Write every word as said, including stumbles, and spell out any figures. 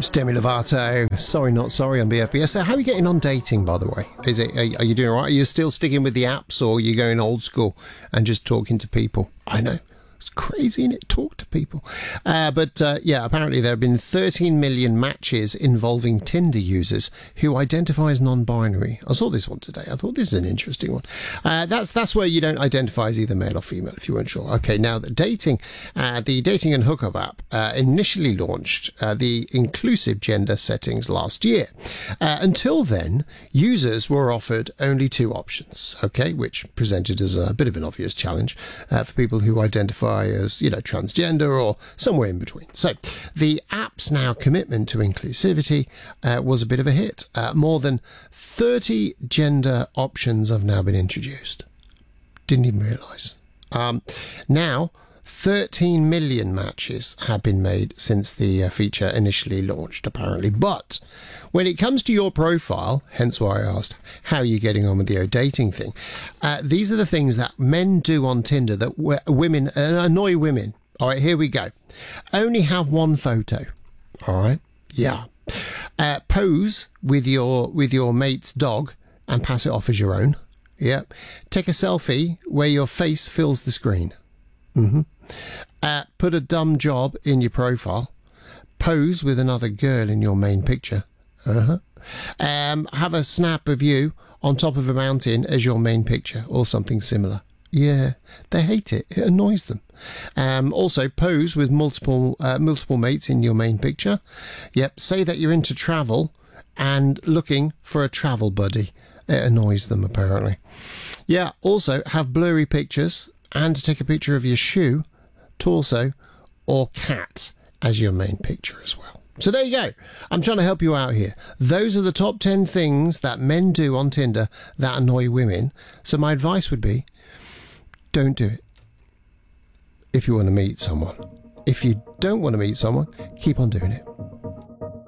It's Demi Lovato. Sorry, not sorry on B F B S. So how are you getting on dating, by the way? Is it? Are, are you doing all right? Are you still sticking with the apps, or are you going old school and just talking to people? I know. It's crazy, innit? Talk to people. Uh, but uh, yeah, apparently there have been thirteen million matches involving Tinder users who identify as non-binary. I saw this one today. I thought this is an interesting one. Uh, that's that's where you don't identify as either male or female, if you weren't sure. Okay, now the dating, uh, the dating and hookup app uh, initially launched uh, the inclusive gender settings last year. Uh, until then, users were offered only two options. Okay, which presented as a bit of an obvious challenge uh, for people who identify as, you know, transgender or somewhere in between. So the app's now commitment to inclusivity uh, was a bit of a hit. Uh, more than thirty gender options have now been introduced. Didn't even realise. Um, now, thirteen million matches have been made since the uh, feature initially launched, apparently. But when it comes to your profile, hence why I asked, how are you getting on with the dating thing? Uh, these are the things that men do on Tinder that w- women uh, annoy women. All right, here we go. Only have one photo. All right. Yeah. Uh, pose with your with your mate's dog and pass it off as your own. Yeah. Take a selfie where your face fills the screen. Mm-hmm. Uh, put a dumb job in your profile. Pose with another girl in your main picture. Uh-huh. Um, have a snap of you on top of a mountain as your main picture, or something similar. Yeah, they hate it. It annoys them. Um, also, pose with multiple uh, multiple mates in your main picture. Yep, say that you're into travel and looking for a travel buddy. It annoys them, apparently. Yeah, also have blurry pictures and take a picture of your shoe, torso, or cat as your main picture as well. So there you go. I'm trying to help you out here. Those are the top ten things that men do on Tinder that annoy women. So my advice would be, don't do it if you want to meet someone. If you don't want to meet someone, keep on doing it.